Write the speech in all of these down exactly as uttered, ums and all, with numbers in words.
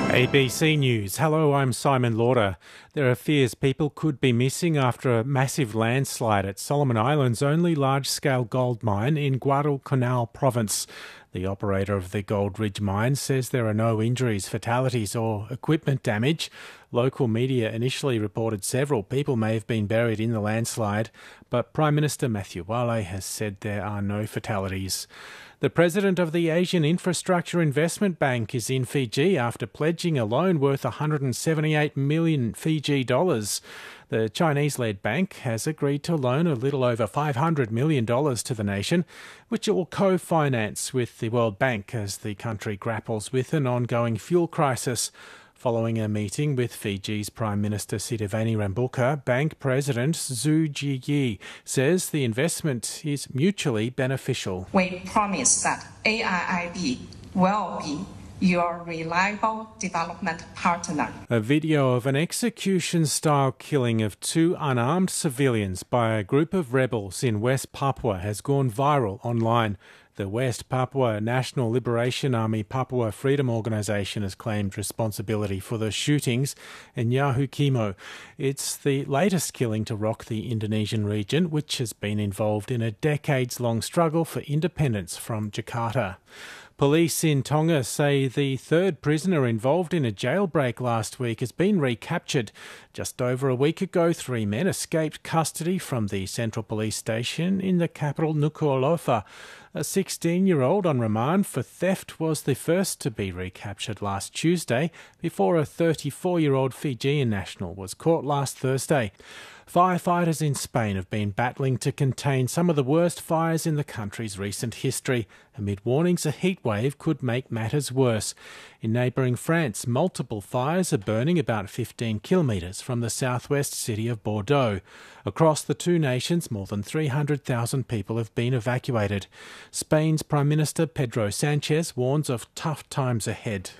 A B C News. Hello, I'm Simon Lauder. There are fears people could be missing after a massive landslide at Solomon Islands' only large-scale gold mine in Guadalcanal province. The operator of the Gold Ridge mine says there are no injuries, fatalities or equipment damage. Local media initially reported several people may have been buried in the landslide, but Prime Minister Matthew Wale has said there are no fatalities. The president of the Asian Infrastructure Investment Bank is in Fiji after pledging a loan worth one hundred seventy-eight million Fiji dollars. The Chinese-led bank has agreed to loan a little over five hundred million dollars to the nation, which it will co-finance with the World Bank as the country grapples with an ongoing fuel crisis. Following a meeting with Fiji's Prime Minister Sitiveni Rabuka, Bank President Zhu Jiyi says the investment is mutually beneficial. We promise that A I I B will be your reliable development partner. A video of an execution-style killing of two unarmed civilians by a group of rebels in West Papua has gone viral online. The West Papua National Liberation Army Papua Freedom Organisation has claimed responsibility for the shootings in Yahukimo. It's the latest killing to rock the Indonesian region, which has been involved in a decades-long struggle for independence from Jakarta. Police in Tonga say the third prisoner involved in a jailbreak last week has been recaptured. Just over a week ago, three men escaped custody from the Central Police Station in the capital Nuku'alofa. A sixteen-year-old on remand for theft was the first to be recaptured last Tuesday, before a thirty-four-year-old Fijian national was caught last Thursday. Firefighters in Spain have been battling to contain some of the worst fires in the country's recent history, amid warnings a heatwave could make matters worse. In neighbouring France, multiple fires are burning about fifteen kilometres from the southwest city of Bordeaux. Across the two nations, more than three hundred thousand people have been evacuated. Spain's Prime Minister Pedro Sanchez warns of tough times ahead.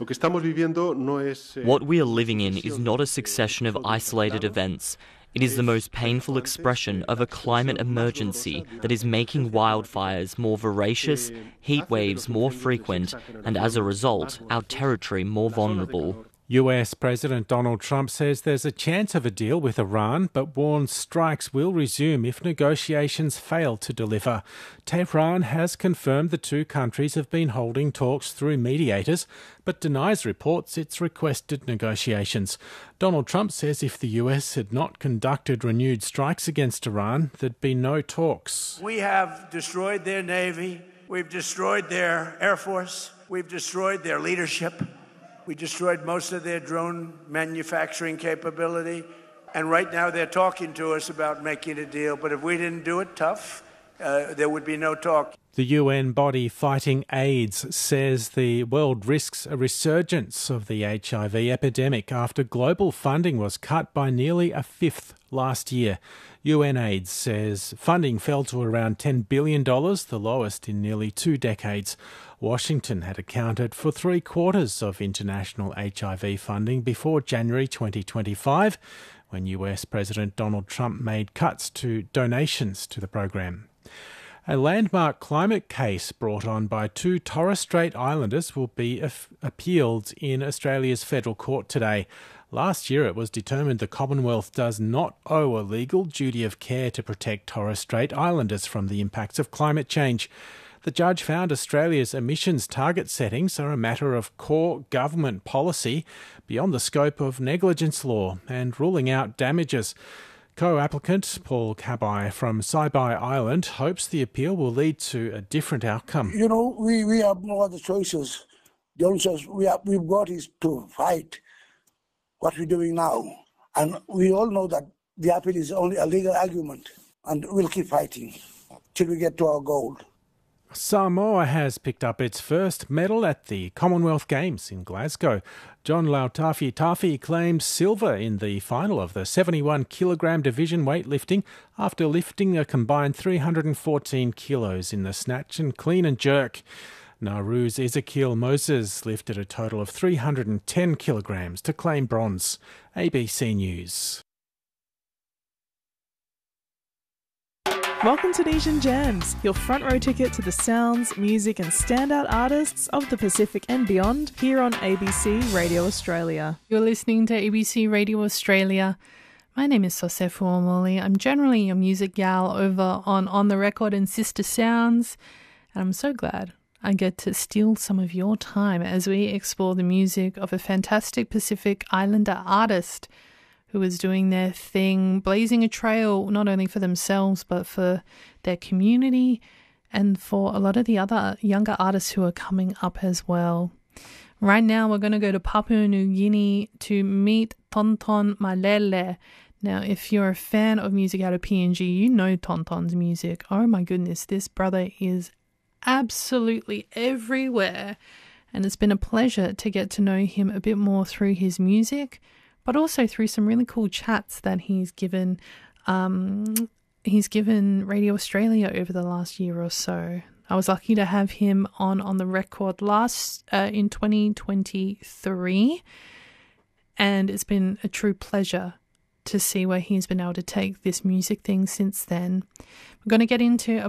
What we are living in is not a succession of isolated events. It is the most painful expression of a climate emergency that is making wildfires more voracious, heat waves more frequent, and as a result, our territory more vulnerable. U S President Donald Trump says there's a chance of a deal with Iran, but warns strikes will resume if negotiations fail to deliver. Tehran has confirmed the two countries have been holding talks through mediators, but denies reports it's requested negotiations. Donald Trump says if the U S had not conducted renewed strikes against Iran, there'd be no talks. We have destroyed their navy. We've destroyed their air force. We've destroyed their leadership. We destroyed most of their drone manufacturing capability. And right now they're talking to us about making a deal. But if we didn't do it tough, uh, there would be no talk. The U N body fighting AIDS says the world risks a resurgence of the H I V epidemic after global funding was cut by nearly a fifth last year. UNAIDS says funding fell to around ten billion dollars, the lowest in nearly two decades. Washington had accounted for three quarters of international H I V funding before January twenty twenty-five, when U S President Donald Trump made cuts to donations to the program. A landmark climate case brought on by two Torres Strait Islanders will be appealed in Australia's federal court today. Last year it was determined the Commonwealth does not owe a legal duty of care to protect Torres Strait Islanders from the impacts of climate change. The judge found Australia's emissions target settings are a matter of core government policy beyond the scope of negligence law and ruling out damages. Co-applicant Paul Cabai from Saibai Island hopes the appeal will lead to a different outcome. You know, we, we have no other choices. The only choice we have, we've got is to fight what we're doing now. And we all know that the appeal is only a legal argument, and we'll keep fighting till we get to our goal. Samoa has picked up its first medal at the Commonwealth Games in Glasgow. John Lautafi Tafi claimed silver in the final of the seventy-one kilogram division weightlifting after lifting a combined three hundred fourteen kilos in the snatch and clean and jerk. Nauru's Ezekiel Moses lifted a total of three hundred ten kilograms to claim bronze. A B C News. Welcome to Nesian Jams, your front row ticket to the sounds, music and standout artists of the Pacific and beyond here on A B C Radio Australia. You're listening to A B C Radio Australia. My name is Sosefu Omoli. I'm generally your music gal over on On The Record and Sister Sounds, and I'm so glad I get to steal some of your time as we explore the music of a fantastic Pacific Islander artist who is doing their thing, blazing a trail not only for themselves but for their community and for a lot of the other younger artists who are coming up as well. Right now we're going to go to Papua New Guinea to meet Tonton Malele. Now, if you're a fan of music out of P N G, you know Tonton's music. Oh my goodness, this brother is absolutely everywhere. And it's been a pleasure to get to know him a bit more through his music, but also through some really cool chats that he's given um, he's given Radio Australia over the last year or so. I was lucky to have him on on the record last uh, in twenty twenty-three, and it's been a true pleasure to see where he's been able to take this music thing since then. We're going to get into a